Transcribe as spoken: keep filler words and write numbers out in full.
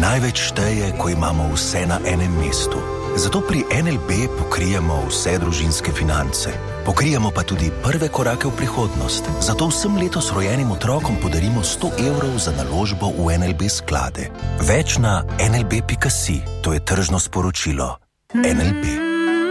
Največ šteje, ko imamo vse na enem mestu. Zato pri N L B pokrijemo vse družinske finance. Pokrijemo pa tudi prve korake v prihodnost. Zato vsem letos rojenim otrokom podarimo sto evrov za naložbo v N L B sklade. Več na en el be pika si. To je tržno sporočilo. N L B.